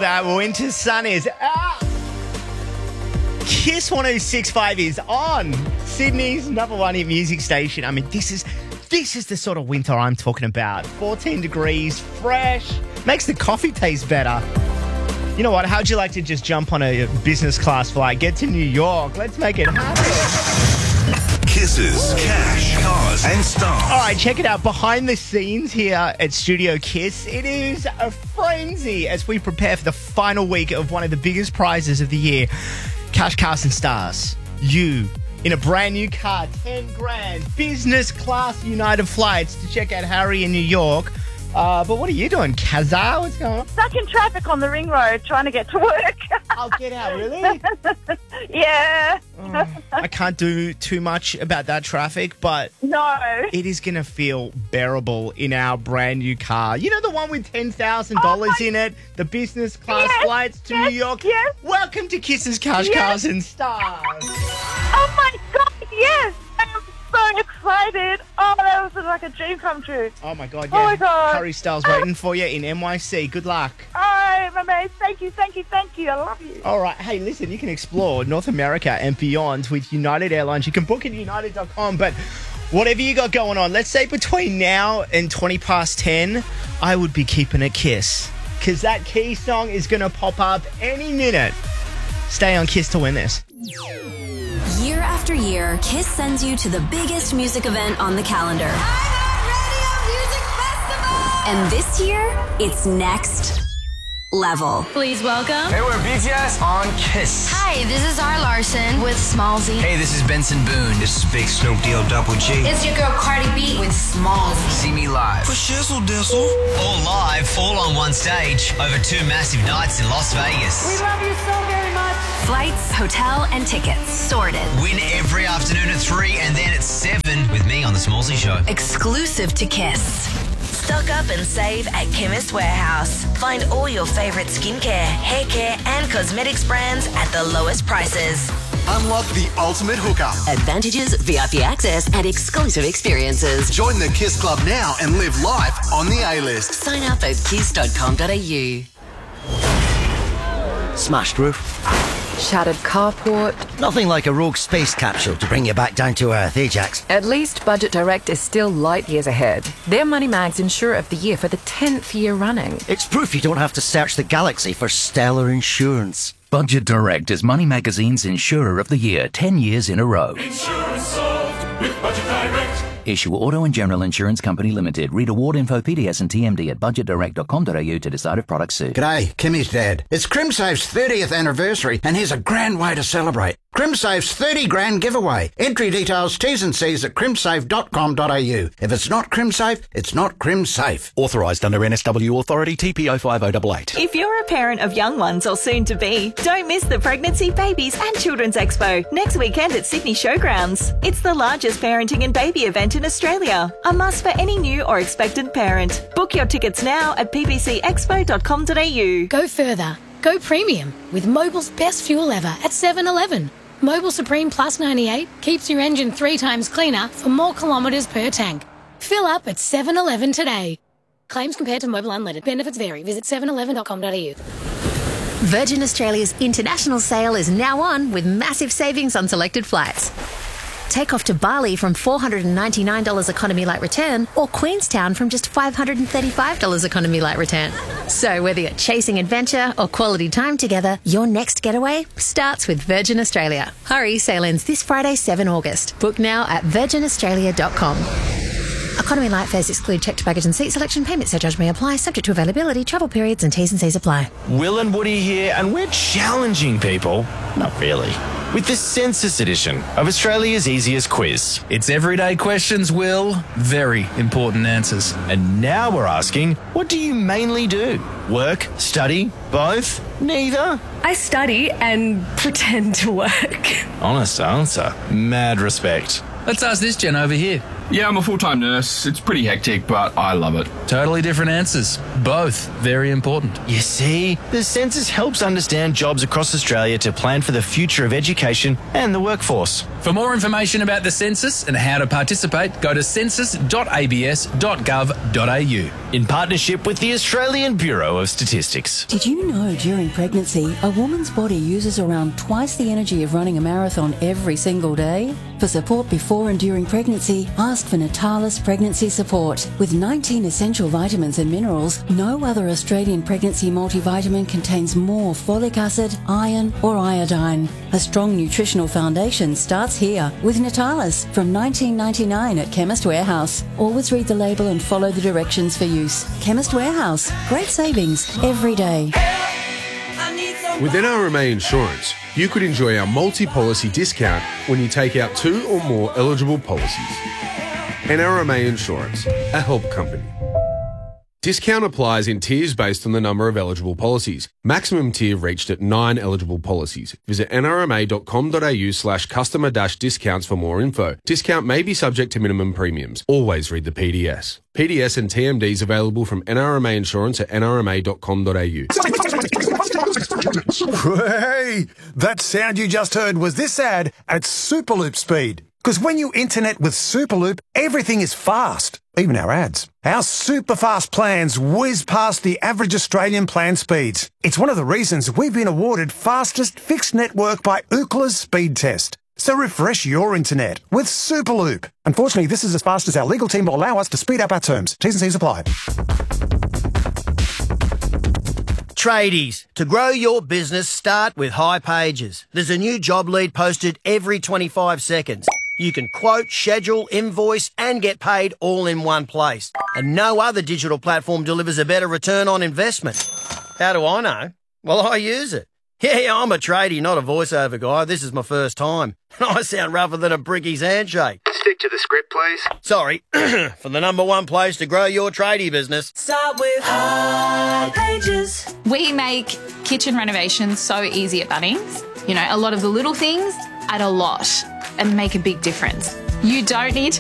that. Winter sun is out. Kiss 106.5 is on. Sydney's number one hit music station. I mean, this is the sort of winter I'm talking about. 14 degrees, fresh, makes the coffee taste better. You know what? How'd you like to just jump on a business class flight, get to New York? Let's make it happen. Kisses, cash, cars, and stars. All right, check it out. Behind the scenes here at Studio Kiss, it is a frenzy as we prepare for the final week of one of the biggest prizes of the year. Cash, cars, and stars. You in a brand new car, 10 grand, business class United flights to check out Harry in New York. But what are you doing, Kazaa? What's going on? Stuck in traffic on the ring road trying to get to work. I'll get out, really? Yeah. I can't do too much about that traffic, but No. it is going to feel bearable in our brand new car. You know, the one with $10,000 in it, the business class flights to New York? Yes. Welcome to Kisses, Cash, Cars, and Stars. Oh, my God, yes. I'm so excited. Oh, that was like a dream come true. Oh, my God, yeah. Oh, my God. Harry Styles waiting for you in NYC. Good luck. Oh, my mate. Thank you. I love you. All right. Hey, listen, you can explore North America and beyond with United Airlines. You can book at united.com, but whatever you got going on, let's say between now and 20 past 10, I would be keeping a kiss because that key song is going to pop up any minute. Stay on Kiss to win this. Year after year, Kiss sends you to the biggest music event on the calendar. And this year, it's next level. Please welcome. Hey, we're BTS on Kiss. Hi, this is R. Larson with Smallzy. Hey, this is Benson Boone. This is Big Snoop Deal Double G. It's your girl Cardi B with Smallzy. See me live. For shizzle dizzle. All live, all on one stage, over 2 massive nights in Las Vegas. We love you so very much. Flights, hotel, and tickets sorted. Win every afternoon at 3 and then at 7 with me on The Smallzy Show. Exclusive to Kiss. Stock up and save at Chemist Warehouse. Find all your favorite skincare, hair care, and cosmetics brands at the lowest prices. Unlock the ultimate hookup. Advantages, VIP access, and exclusive experiences. Join the Kiss Club now and live life on the A-list. Sign up at kiss.com.au. Smashed roof. Shattered carport. Nothing like a rogue space capsule to bring you back down to earth, Ajax. At least Budget Direct is still light years ahead. They're Money Mag's Insurer of the Year for the 10th year running. It's proof you don't have to search the galaxy for stellar insurance. Budget Direct is Money Magazine's Insurer of the Year 10 years in a row. Insurance solved with Budget Direct. Issue Auto and General Insurance Company Limited. Read award info, PDS and TMD at budgetdirect.com.au to decide if products suit. G'day, Kimmy's dad. It's CrimSafe's 30th anniversary and here's a grand way to celebrate. CrimSafe's 30 grand giveaway. Entry details, T's and C's at crimsafe.com.au. If it's not CrimSafe, it's not CrimSafe. Authorised under NSW Authority TPO 5088. If you're a parent of young ones or soon to be, don't miss the Pregnancy, Babies and Children's Expo next weekend at Sydney Showgrounds. It's the largest parenting and baby event in Australia. A must for any new or expectant parent. Book your tickets now at ppcexpo.com.au. Go further. Go premium with Mobil's best fuel ever at 7-Eleven. Mobil Supreme Plus 98 keeps your engine 3 times cleaner for more kilometres per tank. Fill up at 7-Eleven today. Claims compared to Mobil Unleaded. Benefits vary. Visit 7eleven.com.au. Virgin Australia's international sale is now on with massive savings on selected flights. Take off to Bali from $499 economy light return or Queenstown from just $535 economy light return. So whether you're chasing adventure or quality time together, your next getaway starts with Virgin Australia. Hurry, sale ends this Friday, 7 August. Book now at virginaustralia.com. Economy light fares exclude checked baggage and seat selection. Payment surcharge may apply, subject to availability, travel periods and T's and C's apply. Will and Woody here, and we're challenging people, not really, with the Census Edition of Australia's easiest quiz. It's everyday questions, Will, very important answers. And now we're asking, what do you mainly do? Work, study, both, neither? I study and pretend to work. Honest answer. Mad respect. Let's ask this Jen over here. Yeah, I'm a full-time nurse. It's pretty hectic, but I love it. Totally different answers. Both very important. You see, the census helps understand jobs across Australia to plan for the future of education and the workforce. For more information about the census and how to participate, go to census.abs.gov.au in partnership with the Australian Bureau of Statistics. Did you know during pregnancy, a woman's body uses around twice the energy of running a marathon every single day? For support before and during pregnancy, ask for Natalis Pregnancy Support. With 19 essential vitamins and minerals, no other Australian pregnancy multivitamin contains more folic acid, iron or iodine. A strong nutritional foundation starts here with Natalis from $19.99 at Chemist Warehouse. Always read the label and follow the directions for use. Chemist Warehouse. Great savings every day. With NRMA Insurance, you could enjoy our multi-policy discount when you take out 2 or more eligible policies. NRMA Insurance, a help company. Discount applies in tiers based on the number of eligible policies. Maximum tier reached at 9 eligible policies. Visit nrma.com.au/customer-discounts for more info. Discount may be subject to minimum premiums. Always read the PDS. PDS and TMDs available from NRMA Insurance at nrma.com.au. Hey, that sound you just heard was this ad at Superloop speed. Because when you internet with Superloop, everything is fast, even our ads. Our super fast plans whiz past the average Australian plan speeds. It's one of the reasons we've been awarded fastest fixed network by Ookla's speed test. So refresh your internet with Superloop. Unfortunately, this is as fast as our legal team will allow us to speed up our terms. T's and C's apply. Tradies, to grow your business, start with High Pages. There's a new job lead posted every 25 seconds. You can quote, schedule, invoice and get paid all in one place. And no other digital platform delivers a better return on investment. How do I know? Well, I use it. Yeah, I'm a tradie, not a voiceover guy. This is my first time. And I sound rougher than a bricky's handshake. Stick to the script, please. Sorry. For the number one place to grow your tradie business. Start with High Pages. We make kitchen renovations so easy at Bunnings. You know, a lot of the little things add a lot and make a big difference. You don't need to